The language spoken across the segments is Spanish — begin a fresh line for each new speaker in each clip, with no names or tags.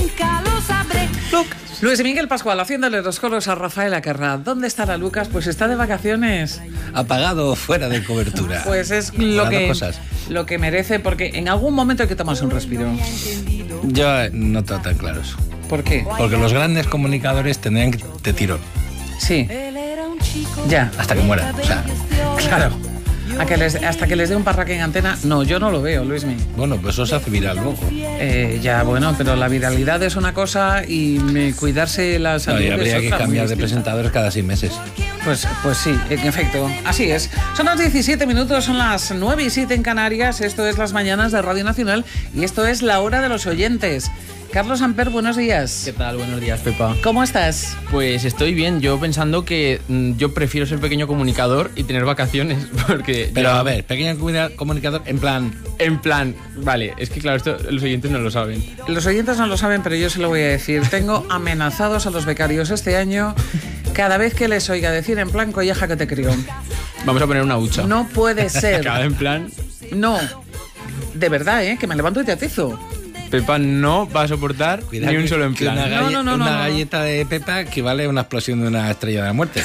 nunca lo sabré.
Luis Miguel Pascual haciéndole los coros a Rafael Acarrá. ¿Dónde estará Lucas? Pues está de vacaciones.
Apagado, fuera de cobertura.
Pues es lo que merece, porque en algún momento hay que tomarse un respiro.
Yo no tengo tan claro eso.
¿Por qué?
Porque los grandes comunicadores tendrían que de tirón.
Sí. Ya.
Hasta que mueran. O sea,
claro. Hasta que les dé un parraque en antena. No, yo no lo veo, Luismi.
Bueno, pues eso se hace viral luego.
Ya, bueno, pero la viralidad es una cosa y cuidarse la salud
y habría que cambiar de presentadores cada 6 meses.
Pues sí, en efecto, así es. Son las 17 minutos, son las 9:07 en Canarias. Esto es Las Mañanas de Radio Nacional y esto es La Hora de los Oyentes. Carlos Amper, buenos días.
¿Qué tal? Buenos días, Pepa.
¿Cómo estás?
Pues estoy bien, yo pensando que yo prefiero ser pequeño comunicador y tener vacaciones, porque...
Pero a ver, pequeño comunicador en plan...
Vale, es que claro, esto los oyentes no lo saben.
Los oyentes no lo saben, pero yo se lo voy a decir. Tengo amenazados a los becarios este año cada vez que les oiga decir en plan colleja que te crió.
Vamos a poner una hucha.
No puede ser.
Cada en plan...
No, de verdad, que me levanto y te atizo.
Pepa no va a soportar ni un solo en plan.
Una galleta de Pepa equivale a una explosión de una estrella de la muerte.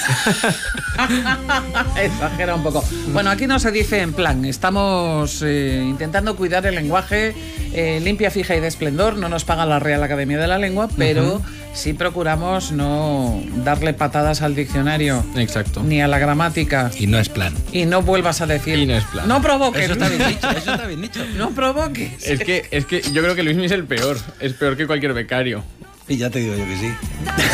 Exagera un poco. Bueno, aquí no se dice en plan. Estamos intentando cuidar el lenguaje limpia, fija y de esplendor. No nos paga la Real Academia de la Lengua, pero sí procuramos no darle patadas al diccionario.
Exacto.
Ni a la gramática.
Y no es plan.
Y no vuelvas a decir.
Y no es plan.
No provoques.
Eso está bien dicho. Eso está bien dicho.
No provoques.
Es que yo creo que Luismi es el peor. Es peor que cualquier becario.
Y ya te digo yo que sí.